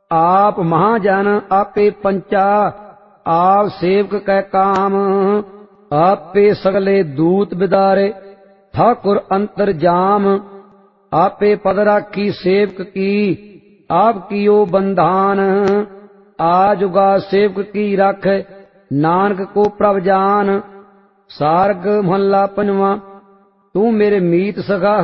आप महाजन आपे पंचा, आप सेवक कै काम। आपे सगले दूत बिदारे, ठाकुर अंतर जाम। आपे पद राखी सेवक की, आप कियो बंधान। आजुगा सेवक की रख, नानक को प्रभ जान। सारग महला पंजवा। तू मेरे मीत सखा